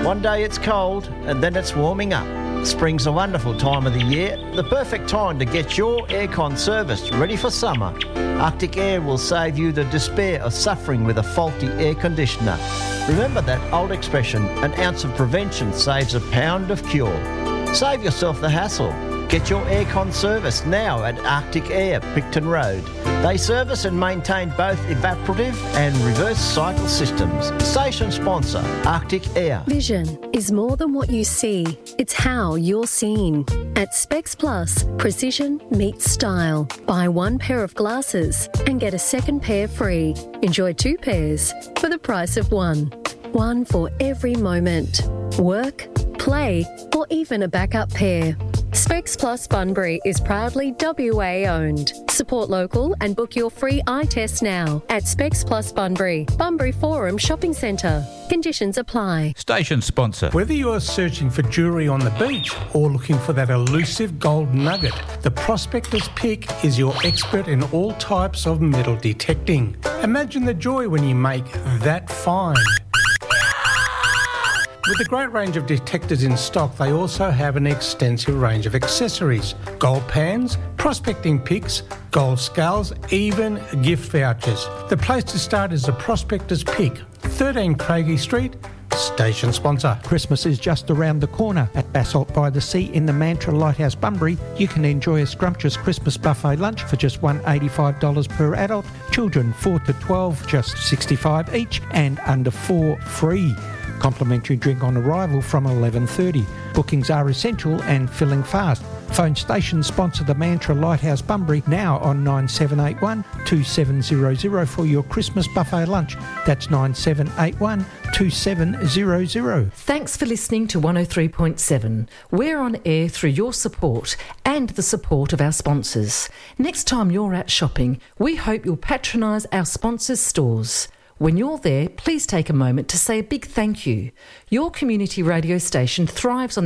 One day it's cold and then it's warming up. Spring's a wonderful time of the year, the perfect time to get your aircon serviced, ready for summer. Arctic Air will save you the despair of suffering with a faulty air conditioner. Remember that old expression, an ounce of prevention saves a pound of cure. Save yourself the hassle. Get your aircon serviced now at Arctic Air, Picton Road. They service and maintain both evaporative and reverse cycle systems. Station sponsor, Arctic Air. Vision is more than what you see. It's how you're seen. At Specs Plus, precision meets style. Buy one pair of glasses and get a second pair free. Enjoy two pairs for the price of one. One for every moment. Work, play, or even a backup pair. Specs Plus Bunbury is proudly WA owned. Support local and book your free eye test now at Specs Plus Bunbury, Bunbury Forum Shopping Centre. Conditions apply. Station sponsor. Whether you're searching for jewellery on the beach or looking for that elusive gold nugget, the Prospector's Pick is your expert in all types of metal detecting. Imagine the joy when you make that find. With a great range of detectors in stock, they also have an extensive range of accessories. Gold pans, prospecting picks, gold scales, even gift vouchers. The place to start is the Prospector's Pick, 13 Craigie Street, station sponsor. Christmas is just around the corner. At Basalt by the Sea in the Mantra Lighthouse Bunbury, you can enjoy a scrumptious Christmas buffet lunch for just $185 per adult. Children 4 to 12, just $65 each, and under 4 free. Complimentary drink on arrival from 11:30. Bookings are essential and filling fast. Phone station sponsor the Mantra Lighthouse Bunbury now on 9781 2700 for your Christmas buffet lunch. That's 9781 2700. Thanks for listening to 103.7. We're on air through your support and the support of our sponsors. Next time you're out shopping, we hope you'll patronise our sponsors' stores. When you're there, please take a moment to say a big thank you. Your community radio station thrives on